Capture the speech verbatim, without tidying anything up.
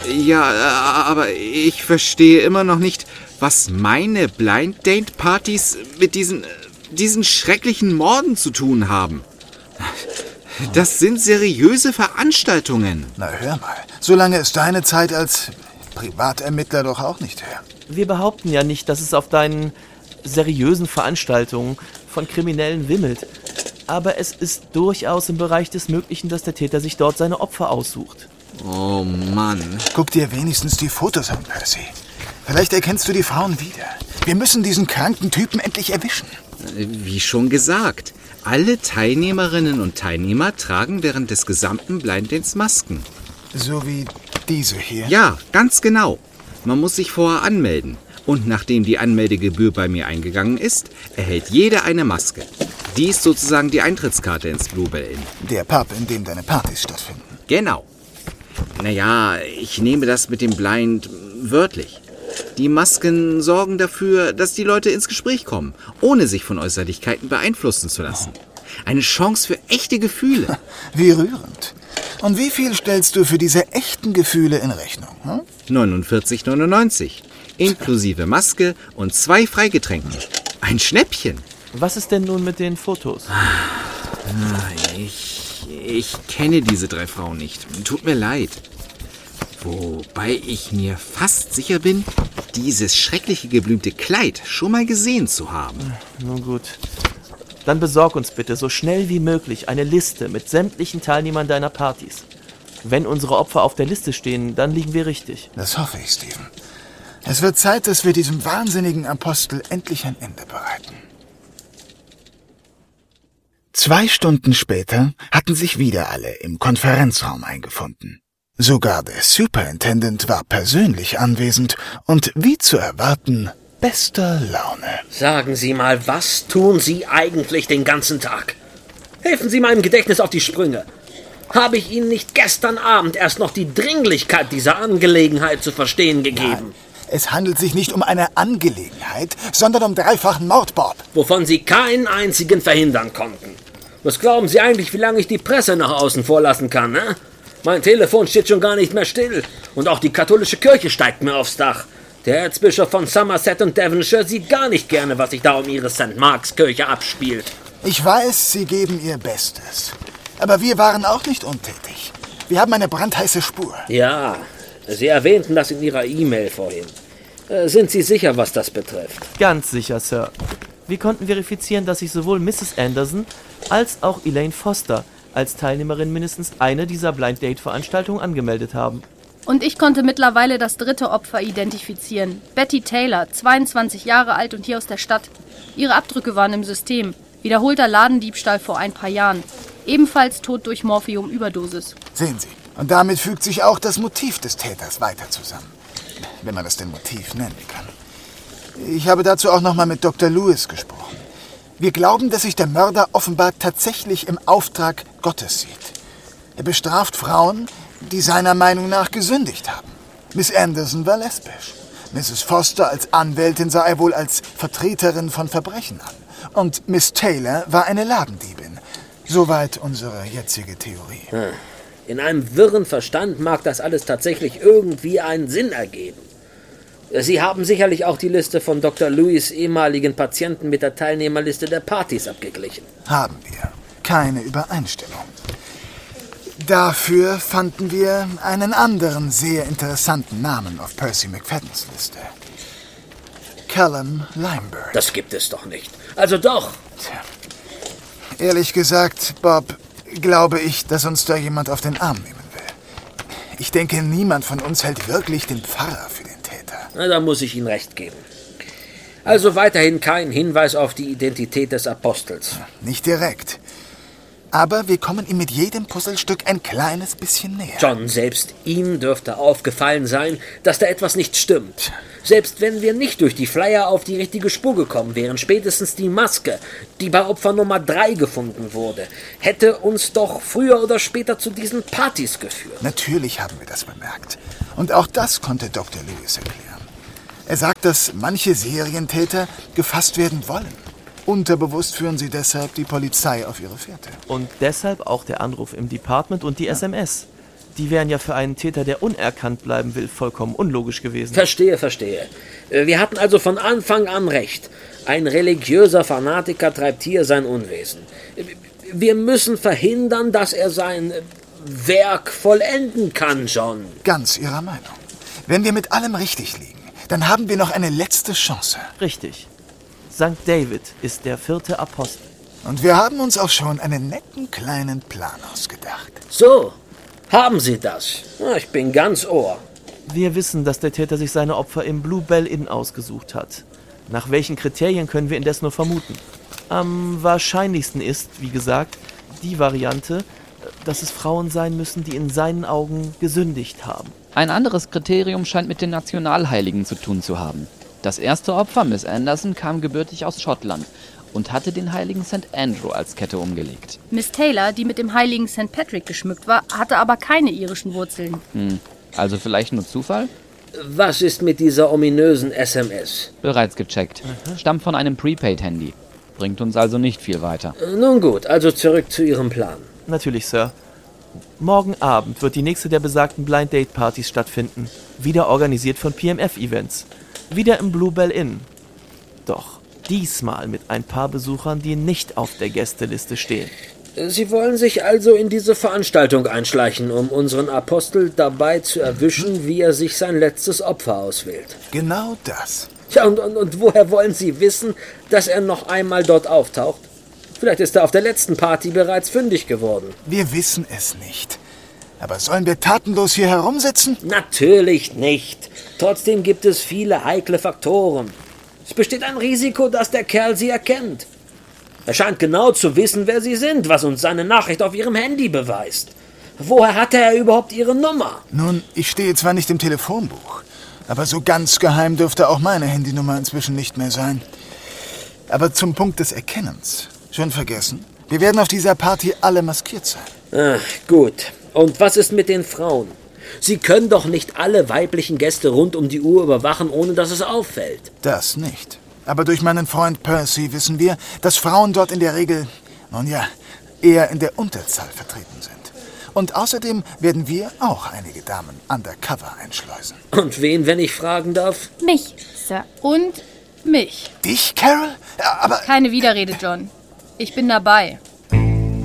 Ja, äh, aber ich verstehe immer noch nicht, was meine Blind Date Partys mit diesen, diesen schrecklichen Morden zu tun haben. Das sind seriöse Veranstaltungen. Na hör mal, so lange ist deine Zeit als Privatermittler doch auch nicht her. Wir behaupten ja nicht, dass es auf deinen seriösen Veranstaltungen von Kriminellen wimmelt. Aber es ist durchaus im Bereich des Möglichen, dass der Täter sich dort seine Opfer aussucht. Oh Mann. Guck dir wenigstens die Fotos an, Percy. Vielleicht erkennst du die Frauen wieder. Wir müssen diesen kranken Typen endlich erwischen. Wie schon gesagt, alle Teilnehmerinnen und Teilnehmer tragen während des gesamten Blind Dates Masken. So wie diese hier? Ja, ganz genau. Man muss sich vorher anmelden. Und nachdem die Anmeldegebühr bei mir eingegangen ist, erhält jeder eine Maske. Die ist sozusagen die Eintrittskarte ins Bluebell Inn. Der Pub, in dem deine Partys stattfinden. Genau. Naja, ich nehme das mit dem Blind wörtlich. Die Masken sorgen dafür, dass die Leute ins Gespräch kommen, ohne sich von Äußerlichkeiten beeinflussen zu lassen. Eine Chance für echte Gefühle. Wie rührend. Und wie viel stellst du für diese echten Gefühle in Rechnung? Hm? neunundvierzig neunundneunzig. Inklusive Maske und zwei Freigetränken. Ein Schnäppchen. Was ist denn nun mit den Fotos? Ich, ich kenne diese drei Frauen nicht. Tut mir leid. Wobei ich mir fast sicher bin, dieses schreckliche geblümte Kleid schon mal gesehen zu haben. Nun gut. Dann besorg uns bitte so schnell wie möglich eine Liste mit sämtlichen Teilnehmern deiner Partys. Wenn unsere Opfer auf der Liste stehen, dann liegen wir richtig. Das hoffe ich, Steven. Es wird Zeit, dass wir diesem wahnsinnigen Apostel endlich ein Ende bereiten. Zwei Stunden später hatten sich wieder alle im Konferenzraum eingefunden. Sogar der Superintendent war persönlich anwesend und, wie zu erwarten, bester Laune. Sagen Sie mal, was tun Sie eigentlich den ganzen Tag? Helfen Sie meinem Gedächtnis auf die Sprünge. Habe ich Ihnen nicht gestern Abend erst noch die Dringlichkeit dieser Angelegenheit zu verstehen gegeben? Nein, es handelt sich nicht um eine Angelegenheit, sondern um dreifachen Mord, Bob. Wovon Sie keinen einzigen verhindern konnten. Was glauben Sie eigentlich, wie lange ich die Presse nach außen vorlassen kann, ne? Mein Telefon steht schon gar nicht mehr still. Und auch die katholische Kirche steigt mir aufs Dach. Der Erzbischof von Somerset und Devonshire sieht gar nicht gerne, was sich da um ihre Sankt Marks Kirche abspielt. Ich weiß, Sie geben Ihr Bestes. Aber wir waren auch nicht untätig. Wir haben eine brandheiße Spur. Ja, Sie erwähnten das in Ihrer E-Mail vorhin. Äh, sind Sie sicher, was das betrifft? Ganz sicher, Sir. Wir konnten verifizieren, dass sich sowohl Misses Anderson als auch Elaine Foster als Teilnehmerin mindestens eine dieser Blind-Date-Veranstaltungen angemeldet haben. Und ich konnte mittlerweile das dritte Opfer identifizieren. Betty Taylor, zweiundzwanzig Jahre alt und hier aus der Stadt. Ihre Abdrücke waren im System. Wiederholter Ladendiebstahl vor ein paar Jahren. Ebenfalls Tod durch Morphium-Überdosis. Sehen Sie. Und damit fügt sich auch das Motiv des Täters weiter zusammen. Wenn man das denn Motiv nennen kann. Ich habe dazu auch nochmal mit Doktor Lewis gesprochen. Wir glauben, dass sich der Mörder offenbar tatsächlich im Auftrag Gottes sieht. Er bestraft Frauen, die seiner Meinung nach gesündigt haben. Miss Anderson war lesbisch. Misses Foster als Anwältin sah er wohl als Vertreterin von Verbrechen an. Und Miss Taylor war eine Ladendiebin. Soweit unsere jetzige Theorie. Hm. In einem wirren Verstand mag das alles tatsächlich irgendwie einen Sinn ergeben. Sie haben sicherlich auch die Liste von Doktor Lewis' ehemaligen Patienten mit der Teilnehmerliste der Partys abgeglichen. Haben wir. Keine Übereinstimmung. Dafür fanden wir einen anderen sehr interessanten Namen auf Percy McFaddens Liste. Callum Limeberg. Das gibt es doch nicht. Also doch. Tja. Ehrlich gesagt, Bob, glaube ich, dass uns da jemand auf den Arm nehmen will. Ich denke, niemand von uns hält wirklich den Pfarrer für den Täter. Na, da muss ich Ihnen recht geben. Also weiterhin kein Hinweis auf die Identität des Apostels. Nicht direkt. Aber wir kommen ihm mit jedem Puzzlestück ein kleines bisschen näher. John, selbst ihm dürfte aufgefallen sein, dass da etwas nicht stimmt. Selbst wenn wir nicht durch die Flyer auf die richtige Spur gekommen wären, spätestens die Maske, die bei Opfer Nummer drei gefunden wurde, hätte uns doch früher oder später zu diesen Partys geführt. Natürlich haben wir das bemerkt. Und auch das konnte Doktor Lewis erklären. Er sagt, dass manche Serientäter gefasst werden wollen. Unterbewusst führen sie deshalb die Polizei auf ihre Fährte. Und deshalb auch der Anruf im Department und die S M S. Die wären ja für einen Täter, der unerkannt bleiben will, vollkommen unlogisch gewesen. Verstehe, verstehe. Wir hatten also von Anfang an recht. Ein religiöser Fanatiker treibt hier sein Unwesen. Wir müssen verhindern, dass er sein Werk vollenden kann, John. Ganz Ihrer Meinung. Wenn wir mit allem richtig liegen, dann haben wir noch eine letzte Chance. Richtig. Sankt David ist der vierte Apostel. Und wir haben uns auch schon einen netten kleinen Plan ausgedacht. So, haben Sie das? Ich bin ganz Ohr. Wir wissen, dass der Täter sich seine Opfer im Bluebell Inn ausgesucht hat. Nach welchen Kriterien können wir indes nur vermuten? Am wahrscheinlichsten ist, wie gesagt, die Variante, dass es Frauen sein müssen, die in seinen Augen gesündigt haben. Ein anderes Kriterium scheint mit den Nationalheiligen zu tun zu haben. Das erste Opfer, Miss Anderson, kam gebürtig aus Schottland und hatte den heiligen Sankt Andrew als Kette umgelegt. Miss Taylor, die mit dem heiligen Sankt Patrick geschmückt war, hatte aber keine irischen Wurzeln. Hm, also vielleicht nur Zufall? Was ist mit dieser ominösen S M S? Bereits gecheckt. Stammt von einem Prepaid-Handy. Bringt uns also nicht viel weiter. Nun gut, also zurück zu Ihrem Plan. Natürlich, Sir. Morgen Abend wird die nächste der besagten Blind Date Partys stattfinden. Wieder organisiert von P M F Events. Wieder im Bluebell Inn. Doch diesmal mit ein paar Besuchern, die nicht auf der Gästeliste stehen. Sie wollen sich also in diese Veranstaltung einschleichen, um unseren Apostel dabei zu erwischen, wie er sich sein letztes Opfer auswählt. Genau das. Ja, und, und, und woher wollen Sie wissen, dass er noch einmal dort auftaucht? Vielleicht ist er auf der letzten Party bereits fündig geworden. Wir wissen es nicht. Aber sollen wir tatenlos hier herumsitzen? Natürlich nicht. Trotzdem gibt es viele heikle Faktoren. Es besteht ein Risiko, dass der Kerl Sie erkennt. Er scheint genau zu wissen, wer Sie sind, was uns seine Nachricht auf Ihrem Handy beweist. Woher hatte er überhaupt Ihre Nummer? Nun, ich stehe zwar nicht im Telefonbuch, aber so ganz geheim dürfte auch meine Handynummer inzwischen nicht mehr sein. Aber zum Punkt des Erkennens. Schon vergessen? Wir werden auf dieser Party alle maskiert sein. Ach, gut. Und was ist mit den Frauen? Sie können doch nicht alle weiblichen Gäste rund um die Uhr überwachen, ohne dass es auffällt. Das nicht. Aber durch meinen Freund Percy wissen wir, dass Frauen dort in der Regel, nun ja, eher in der Unterzahl vertreten sind. Und außerdem werden wir auch einige Damen undercover einschleusen. Und wen, wenn ich fragen darf? Mich, Sir. Und mich. Dich, Carol? Aber... Keine Widerrede, John. Ich bin dabei.